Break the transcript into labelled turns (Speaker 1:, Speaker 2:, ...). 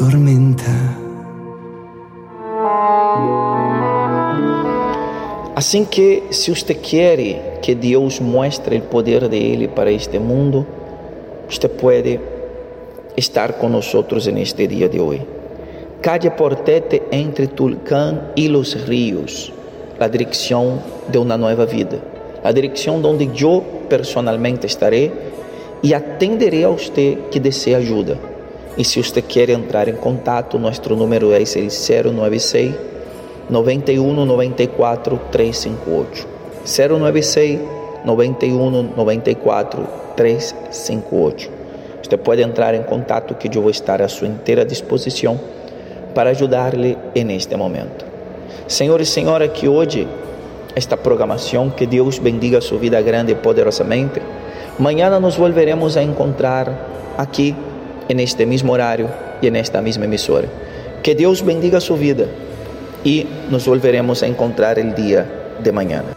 Speaker 1: tormenta.
Speaker 2: Assim que, se você quer que Deus mostre o poder de Ele para este mundo, você pode estar conosco neste dia de hoje. Calle Portete entre Tulcán e los Ríos, a direção de uma nova vida, a direção onde eu personalmente estarei e atenderei a você que deseja ajuda. E se você quer entrar em contato, nosso número é o 096 91 94 358. 096 91 94 358. Você pode entrar em contato que eu vou estar à sua inteira disposição para ajudar-lhe neste momento. Senhor e senhora, que hoje esta programação, que Deus bendiga sua vida grande e poderosamente. Mañana nos volveremos a encontrar aqui, neste mesmo horário e nesta mesma emissora. Que Deus bendiga sua vida e nos volveremos a encontrar el dia de mañana.